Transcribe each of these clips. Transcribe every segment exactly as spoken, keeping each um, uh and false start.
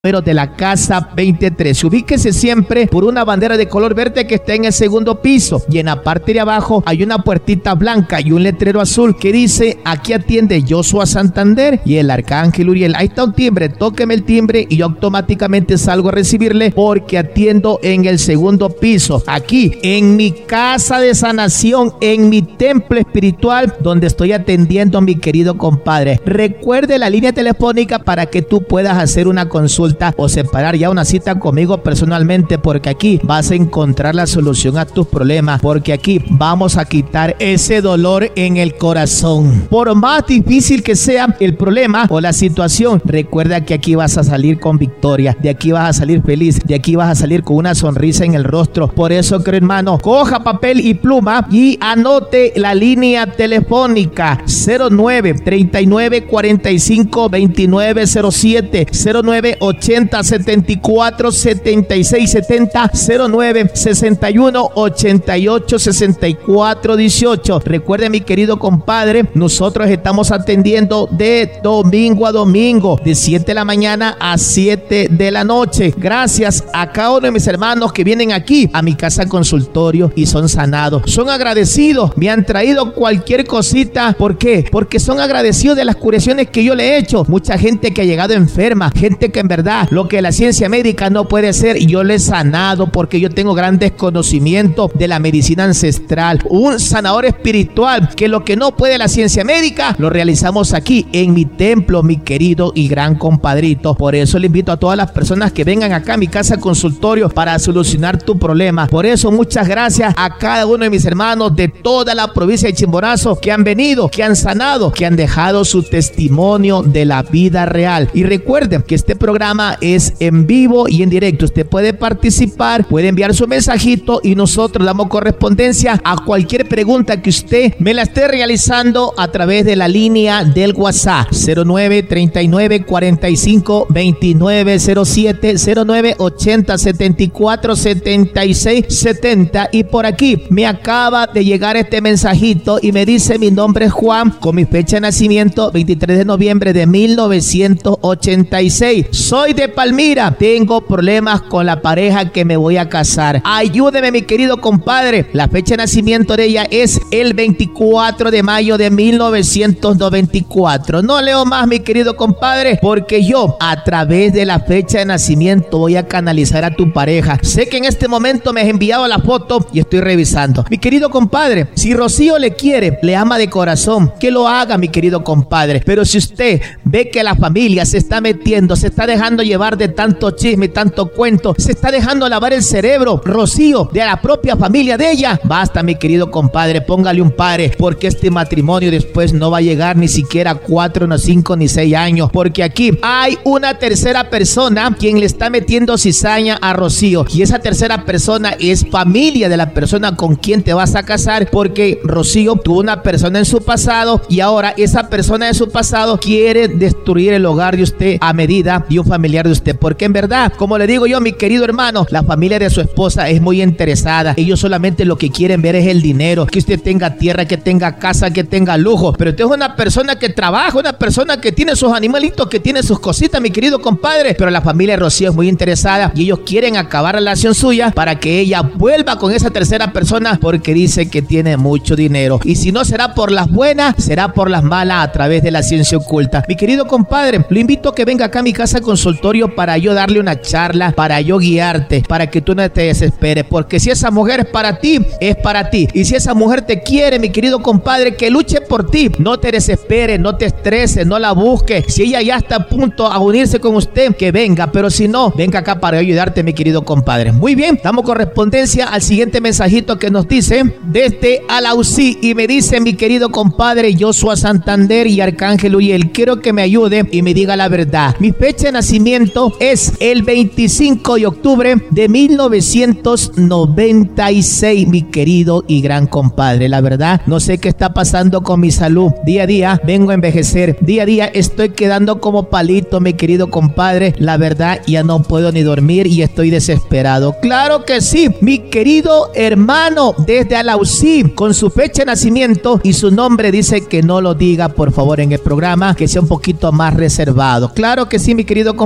número de la casa veintitrés. Ubíquese siempre por una bandera de color verde que está en el segundo piso, y en la parte de abajo hay una puertita blanca y un letrero azul que dice: aquí atiende Joshua Santander y el Arcángel Uriel. Ahí está un timbre, tóqueme el timbre y yo automáticamente salgo a recibirle, porque atiendo en el segundo piso, aquí en mi casa de sanación, en mi templo espiritual, donde estoy atendiendo a mi querido compadre. Recuerde la línea telefónica para que tú puedas hacer una consulta o separar ya una cita conmigo personalmente, porque aquí vas a encontrar la solución a tus problemas, porque aquí vamos a quitar ese dolor en el corazón. Por más difícil que sea el problema o la situación, recuerda que aquí vas a salir con victoria, de aquí vas a salir feliz, de aquí vas a salir con una sonrisa en el rostro. Por eso, creo, hermano, coja papel y pluma y anote la línea telefónica: cero nueve, treinta y nueve, cuarenta y cinco, veintinueve cero siete, cero nueve, ochenta, setenta y cuatro, setenta y seis setenta, cero nueve, sesenta y uno, ochenta y ocho, sesenta y cuatro dieciocho. Recuerde, mi querido compadre, nosotros estamos atendiendo de domingo a domingo, de siete de la mañana a siete de la noche. Gracias a cada uno de mis hermanos que vienen aquí a mi casa consultorio y son sanados. Son agradecidos, me han traído cualquier cosita. ¿Por qué? Porque son agradecidos de las curaciones que yo le he hecho. Mucha gente que ha llegado enferma, gente que en verdad lo que la ciencia médica no puede hacer, yo le he sanado, porque yo tengo grandes conocimientos de la medicina ancestral, un sanador espiritual, que lo que no puede la ciencia médica lo realizamos aquí en mi templo, mi querido y gran compadrito. Por eso le invito a todas las personas que vengan acá a mi casa consultorio para solucionar tu problema. Por eso, muchas gracias a cada uno de mis hermanos de toda la provincia de Chimborazo que han venido, que han sanado, que han dejado su testimonio de la vida real. Y recuerden que este programa es en vivo y en directo. Usted puede participar, puede enviar su mensajito y nosotros damos correspondencia a cualquier pregunta que usted me la esté realizando a través de la línea del WhatsApp: cero nueve, treinta y nueve, cuarenta y cinco, veintinueve cero siete, cero nueve, ochenta, setenta y cuatro, setenta y seis setenta. Y por aquí me acaba de llegar este mensajito y me dice: mi nombre es Juan, con mi fecha de nacimiento veintitrés de noviembre de mil novecientos ochenta y seis. Soy de Palmira, tengo problemas con la pareja que me voy a casar. Ayúdeme, mi querido compadre. La fecha de nacimiento de ella es el veinticuatro de mayo de mil novecientos noventa y cuatro. No leo más, mi querido compadre, porque yo a través de la fecha de nacimiento voy a canalizar a tu pareja. Sé que en este momento me has enviado la foto y estoy revisando. Mi querido compadre, si Rocío le quiere, le ama de corazón, que lo haga, mi querido compadre. Pero si usted ve que la familia se está metiendo, se está dejando llevar de tanto chisme, tanto cuento, se está dejando lavar el cerebro, Rocío, de la propia familia de ella, basta, mi querido compadre, póngale un pare, porque este matrimonio después no va a llegar ni siquiera a cuatro, no cinco, ni seis años, porque aquí hay una tercera persona quien le está metiendo cizaña a Rocío, y esa tercera persona es familia de la persona con quien te vas a casar, porque Rocío tuvo una persona en su pasado y ahora esa persona de su pasado quiere destruir el hogar de usted a medida de un familiar de usted, porque en verdad, como le digo yo, mi querido hermano, la familia de su esposa es muy interesada. Ellos solamente lo que quieren ver es el dinero, que usted tenga tierra, que tenga casa, que tenga lujo. Pero usted es una persona que trabaja, una persona que tiene sus animalitos, que tiene sus cositas, mi querido compadre. Pero la familia de Rocío es muy interesada y ellos quieren acabar la relación suya para que ella vuelva con esa tercera persona, porque dice que tiene mucho dinero. Y si no será por las buenas, será por las malas a través de la ciencia oculta. Mi querido compadre, lo invito a que venga acá a mi casa consultorio para yo darle una charla, para yo guiarte, para que tú no te desesperes, porque si esa mujer es para ti, es para ti. Y si esa mujer te quiere, mi querido compadre, que luche por ti. No te desesperes, no te estreses, no la busques. Si ella ya está a punto a unirse con usted, que venga, pero si no, venga acá para ayudarte, mi querido compadre. Muy bien, damos correspondencia al siguiente mensajito que nos dice desde Alausí, y me dice: mi querido compadre Joshua Santander y Arcángel Uriel, quiero que me ayude y me diga la verdad. Mi fecha de nacimiento es el veinticinco de octubre de mil novecientos noventa y seis, mi querido y gran compadre. La verdad, no sé qué está pasando con mi salud. Día a día vengo a envejecer. Día a día estoy quedando como palito, mi querido compadre. La verdad, ya no puedo ni dormir y estoy desesperado. Claro que sí, mi querido hermano desde Alausí, con su fecha de nacimiento y su nombre, dice que no lo diga, por favor, en el programa, que sea un poquito más reservado. Claro que sí, mi querido compadre.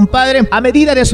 compadre, a medida de su